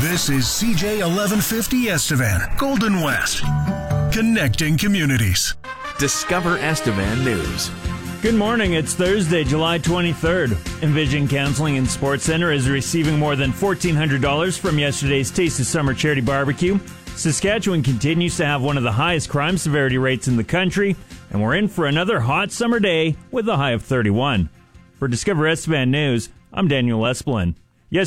This is CJ 1150 Estevan, Golden West, connecting communities. Discover Estevan News. Good morning. It's Thursday, July 23rd. Envision Counseling and Sports Center is receiving more than $1,400 from yesterday's Taste of Summer charity barbecue. Saskatchewan continues to have one of the highest crime severity rates in the country, and we're in for another hot summer day with a high of 31. For Discover Estevan News, I'm Daniel Esplin.